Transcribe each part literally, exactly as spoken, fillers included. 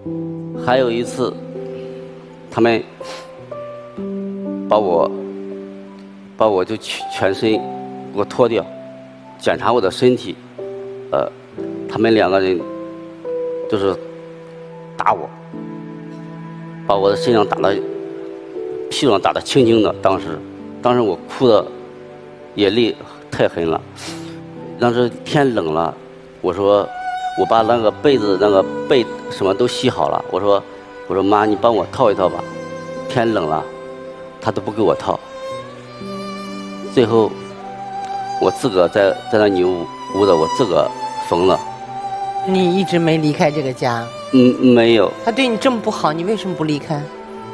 还有一次，他们把我把我就全全身给我脱掉，检查我的身体，呃，他们两个人就是打我，把我的身上打的屁股上打得青青的。当时，当时我哭的眼泪太狠了。当时天冷了，我说我把那个被子那个被什么都洗好了，我说我说妈，你帮我套一套吧。天冷了，他都不给我套。最后我自个在在那扭屋子，我自个缝了。 你一直没离开这个家？ 嗯，没有。 他对你这么不好，你为什么不离开？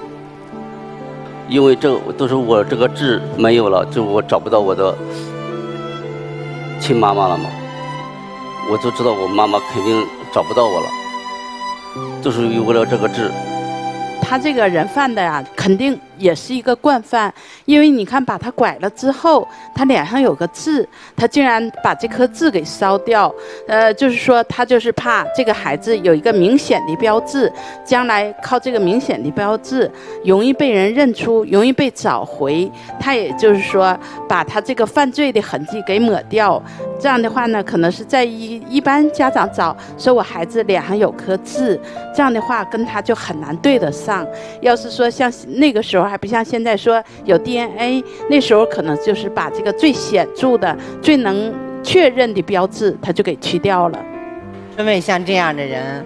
因为这都是我这个痣没有了，就我找不到我的亲妈妈了嘛，我就知道我妈妈肯定找不到我了，就是为了这个痣。 他这个人贩的呀，肯定也是一个惯犯，因为你看把他拐了之后，他脸上有个痣，他竟然把这颗痣给烧掉，呃，就是说他就是怕这个孩子有一个明显的标志，将来靠这个明显的标志容易被人认出，容易被找回，他也就是说把他这个犯罪的痕迹给抹掉。这样的话呢，可能是在一一般家长找说我孩子脸上有颗痣，这样的话跟他就很难对得上。要是说像那个时候还不像现在说有 D N A， 那时候可能就是把这个最显著的、最能确认的标志，他就给去掉了。 春伟像这样的人